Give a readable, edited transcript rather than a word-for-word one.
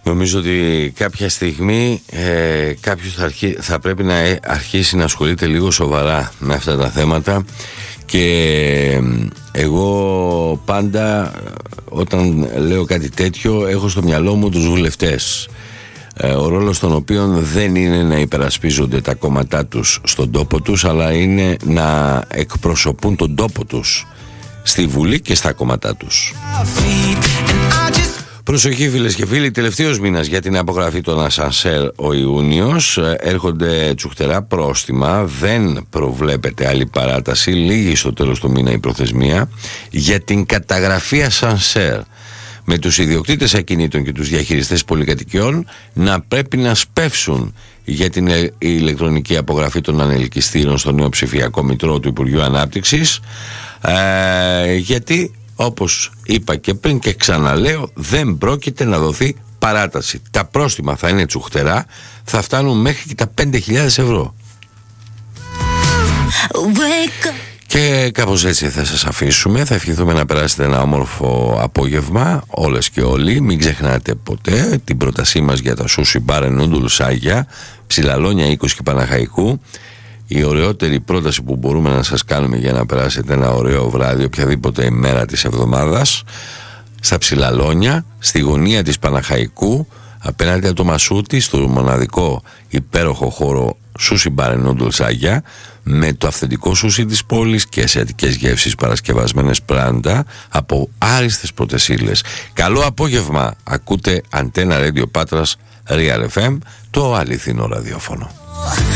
Νομίζω ότι κάποια στιγμή κάποιος θα πρέπει να αρχίσει να ασχολείται λίγο σοβαρά με αυτά τα θέματα. Και εγώ πάντα όταν λέω κάτι τέτοιο έχω στο μυαλό μου τους βουλευτές, ο ρόλος των οποίων δεν είναι να υπερασπίζονται τα κόμματά τους στον τόπο τους, αλλά είναι να εκπροσωπούν τον τόπο τους στη Βουλή και στα κόμματά τους. Προσοχή φίλες και φίλοι, τελευταίος μήνας για την απογραφή των ασανσέρ ο Ιούνιος. Έρχονται τσουχτερά πρόστιμα, δεν προβλέπεται άλλη παράταση, λίγη στο τέλος του μήνα η προθεσμία για την καταγραφή ασανσέρ. Με τους ιδιοκτήτες ακινήτων και τους διαχειριστές πολυκατοικιών να πρέπει να σπεύσουν για την ηλεκτρονική απογραφή των ανελκυστήρων στο νέο ψηφιακό μητρό του Υπουργείου Ανάπτυξης, γιατί όπως είπα και πριν και ξαναλέω, δεν πρόκειται να δοθεί παράταση. Τα πρόστιμα θα είναι τσουχτερά, θα φτάνουν μέχρι και τα 5.000 ευρώ. Και κάπως έτσι θα σας αφήσουμε. Θα ευχηθούμε να περάσετε ένα όμορφο απόγευμα όλες και όλοι. Μην ξεχνάτε ποτέ την πρότασή μας για τα σούσι μπαρ noodles Άγια, Ψηλαλόνια 20 και Παναχαϊκού. Η ωραιότερη πρόταση που μπορούμε να σας κάνουμε για να περάσετε ένα ωραίο βράδυ οποιαδήποτε ημέρα της εβδομάδας, στα Ψηλαλόνια, στη γωνία της Παναχαϊκού, απέναντι από το Μασούτι, στο μοναδικό υπέροχο χώρο σούσι μπαρ noodles Άγια, με το αυθεντικό σούσι της πόλης και ασιατικές γεύσεις παρασκευασμένες πράντα από άριστες πρωτεσίλες. Καλό απόγευμα. Ακούτε Αντένα Radio Πάτρας Real FM, το αληθινό ραδιόφωνο.